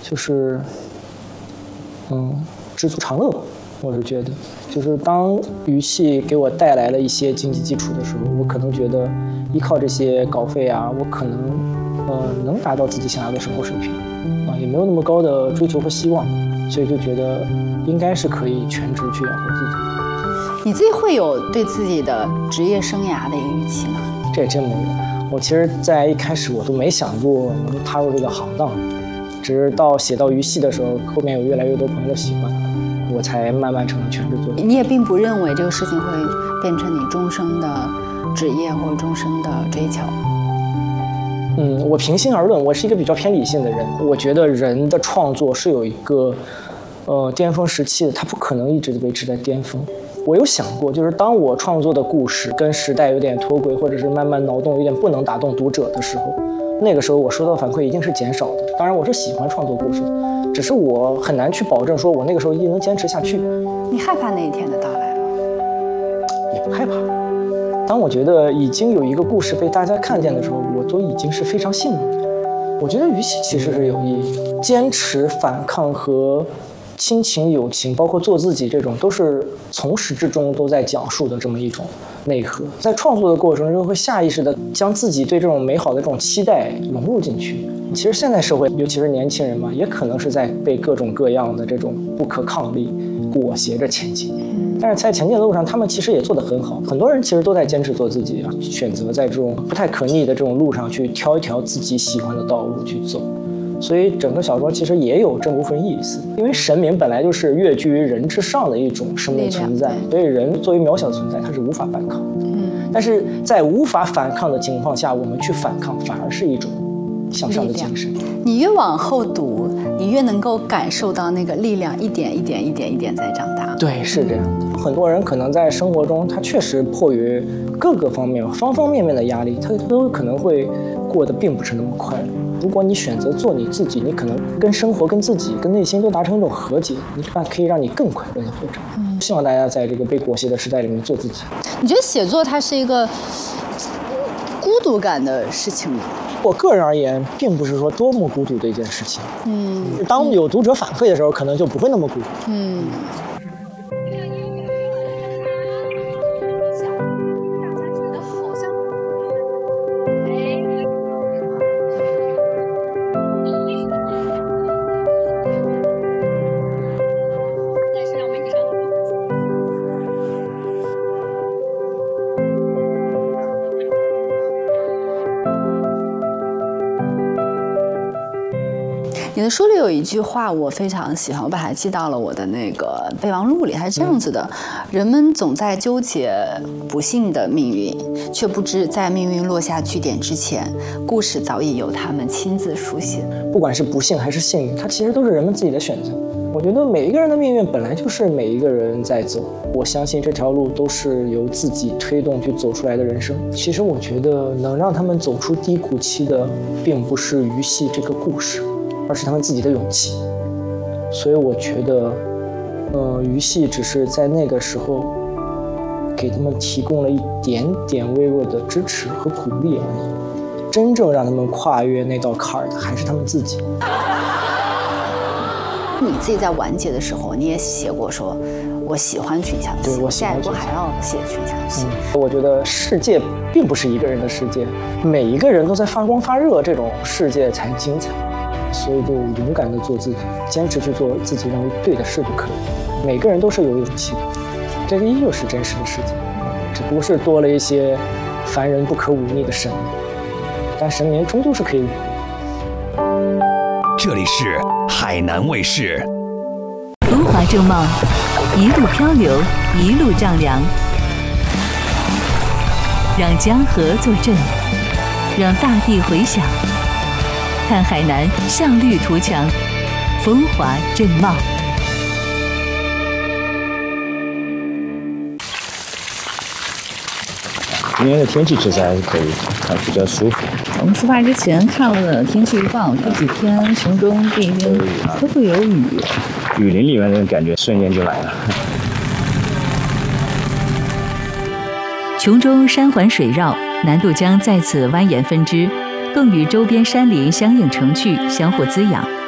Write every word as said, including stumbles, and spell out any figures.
就是嗯知足常乐。我是觉得，就是当娱戏给我带来了一些经济基础的时候，我可能觉得依靠这些稿费啊，我可能呃能达到自己想要的生活水平啊，也没有那么高的追求和希望，所以就觉得应该是可以全职去养活自己。 你自己会有对自己的职业生涯的一个预期吗？ 这也真没有。我其实，在一开始我都没想过能踏入这个行当，只是到写到娱戏的时候，后面有越来越多朋友的喜欢，我才慢慢成了全职作家。 你也并不认为这个事情会变成你终生的职业或者终生的追求。 嗯，我平心而论，我是一个比较偏理性的人。我觉得人的创作是有一个呃巅峰时期的，它不可能一直维持在巅峰。我有想过，就是当我创作的故事跟时代有点脱轨，或者是慢慢脑洞有点不能打动读者的时候，那个时候我收到的反馈一定是减少的。当然，我是喜欢创作故事，只是我很难去保证说我那个时候一定能坚持下去。 你害怕那一天的到来吗？ 也不害怕。当我觉得已经有一个故事被大家看见的时候，我都已经是非常幸运的。我觉得娱戏其实是有意义，坚持反抗和亲情、友情，包括做自己，这种都是从始至终都在讲述的这么一种内核。在创作的过程中，会下意识的将自己对这种美好的这种期待融入进去。其实现在社会，尤其是年轻人嘛，也可能是在被各种各样的这种不可抗力裹挟着前进。但是在前进的路上，他们其实也做得很好。很多人其实都在坚持做自己啊，选择在这种不太可逆的这种路上去挑一条自己喜欢的道路去走。所以整个小说其实也有这部分意思，因为神明本来就是跃居于人之上的一种生命存在，所以人作为渺小的存在，他是无法反抗的。嗯，但是在无法反抗的情况下，我们去反抗，反而是一种向上的精神。 你越往后读，你越能够感受到那个力量一点一点、一点一点在长大。 对，是这样的。嗯、很多人可能在生活中，他确实迫于各个方面、方方面面的压力，他都可能会过得并不是那么快乐。如果你选择做你自己，你可能跟生活、跟自己、跟内心都达成一种和解，你看可以让你更快乐的活着。嗯，希望大家在这个被裹挟的时代里面做自己。 你觉得写作它是一个孤独感的事情吗？ 我个人而言，并不是说多么孤独的一件事情。 嗯， 当有读者反馈的时候，可能就不会那么孤独。 嗯。你的书里有一句话我非常喜欢，我把它记到了我的那个备忘录里。它是这样子的：人们总在纠结不幸的命运，却不知在命运落下句点之前，故事早已由他们亲自书写。 不管是不幸还是幸运，它其实都是人们自己的选择。我觉得每一个人的命运本来就是每一个人在走，我相信这条路都是由自己推动去走出来的人生。其实我觉得能让他们走出低谷期的，并不是娱戏这个故事，而是他们自己的勇气。所以我觉得呃，娱戏只是在那个时候给他们提供了一点点微弱的支持和鼓励而已，真正让他们跨越那道坎儿的还是他们自己。 你自己在完结的时候，你也写过说我喜欢群像戏， 对，我下一步还要写群像戏。 嗯，我觉得世界并不是一个人的世界，每一个人都在发光发热，这种世界才精彩。所以就勇敢地做自己，坚持去做自己认为对的事就可以。每个人都是有勇气的，这个依旧是真实的世界，只不过是多了一些凡人不可忤逆的神明，但神明终究是可以忤逆。 这里是海南卫视。 风华正茂，一路漂流，一路丈量，让江河作证，让大地回响。看海南向绿图强，风华正茂。 今天的天气其实还是可以，还比较舒服。 我们出发之前看了天气预报，这几天雄中这边都会有雨， 雨林里面的感觉瞬间就来了。 琼中山环水绕，南渡江在此蜿蜒分支，更与周边山林相映成趣，相互滋养，